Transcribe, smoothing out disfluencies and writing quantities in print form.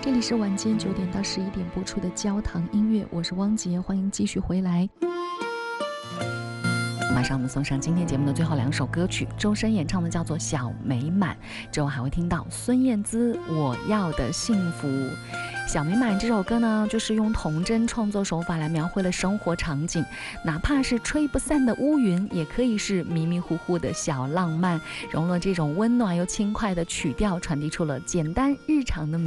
这里是晚间9点到11点播出的焦糖音乐，我是汪杰，欢迎继续回来。马上我们送上今天节目的最后2首歌曲，周深演唱的叫做《小美满》，之后还会听到孙燕姿《我要的幸福》。小美满这首歌呢，就是用童真创作手法来描绘了生活场景，哪怕是吹不散的乌云，也可以是迷迷糊糊的小浪漫，融了这种温暖又轻快的曲调，传递出了简单日常的美。